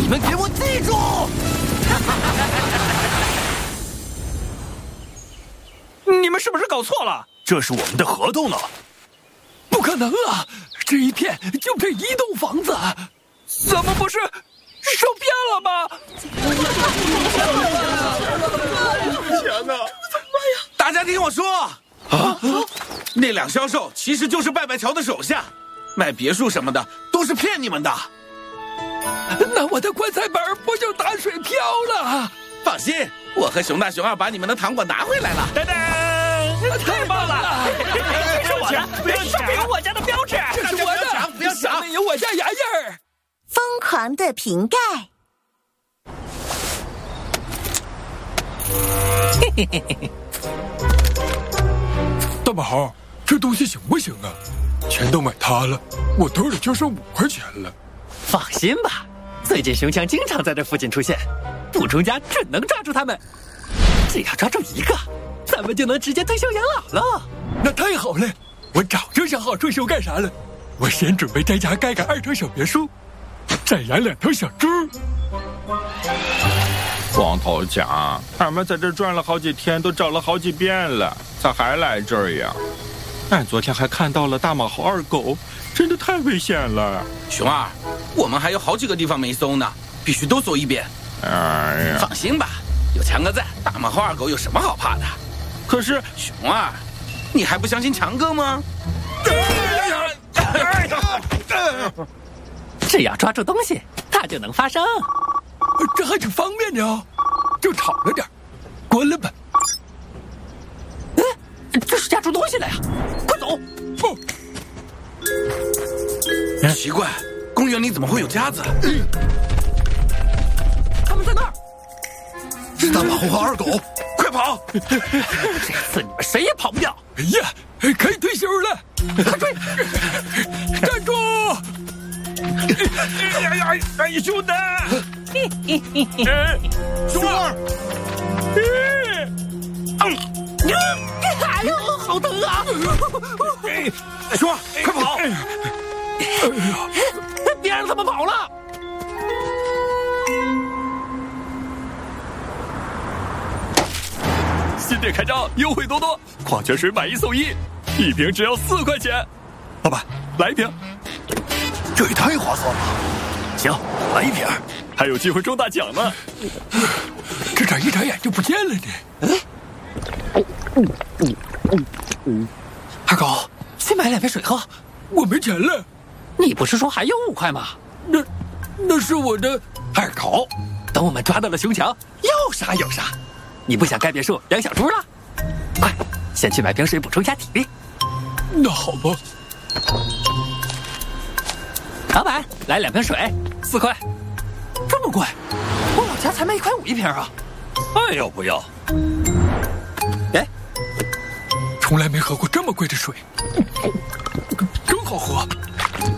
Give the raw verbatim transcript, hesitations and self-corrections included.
们给我记住！ 你们是不是搞错了？ 这是我们的合同呢。 不可能啊！这一片就这一栋房子， 怎么不是受骗了吗？ 钱呢？ 大家听我说啊！那两销售其实就是拜拜桥的手下，卖别墅什么的都是骗你们的。 那我的棺材本不就打水漂了？ 放心，我和熊大熊二把你们的糖果拿回来了。 噔噔，太棒了！这是我的，上面有我家的标志， 这是我的， 不要抢， 上面有我家牙印儿。 疯狂的瓶盖。 嘿嘿嘿嘿。 大马猴，这东西行不行啊？钱都买塌了，我兜里就剩五块钱了。 放心吧，最近熊强经常在这附近出现，补充家准能抓住他们。只要抓住一个，咱们就能直接退休养老了。 那太好了，我早就想好退休干啥了。我先准备在家盖个二层小别墅，再养两头小猪。 光头强，俺们在这转了好几天，都找了好几遍了，咋还来这儿呀？俺昨天还看到了大马猴二狗，真的太危险了。 熊二，我们还有好几个地方没搜呢，必须都搜一遍。 哎呀， 放心吧，有强哥在，大马猴二狗有什么好怕的？ 可是熊二，你还不相信强哥吗？ 只要抓住东西，它就能发声。 这还挺方便的哦，就吵了点，关了吧。 哎，这是夹出东西来呀！快走！ 不， 奇怪，公园里怎么会有夹子？ 他们在那儿。 是大马猴和二狗， 快跑！ 这次你们谁也跑不掉。 哎呀，可以退休了！ 快追！ 站住！ 哎呀呀，哎，兄弟！ 熊二， 哎呦，好疼啊！ 熊二，快跑！ 别让他们跑了！新店开张，优惠多多，矿泉水买一送一，一瓶只要四块钱。老板，来一瓶。 这也太划算了。 行，来一瓶，还有机会中大奖呢。 这咋一眨眼就不见了呢？ 二狗，去买两瓶水喝。 我没钱了。 你不是说还有五块吗？ 那，那是我的。 二狗，等我们抓到了熊强，要杀有杀。你不想盖别墅养小猪了？快，先去买瓶水补充一下体力。 那好吧。 老板，来两瓶水，四块。这么贵？我老家才卖一块五一瓶啊！ 爱要不要？ 哎， 从来没喝过这么贵的水，真好喝。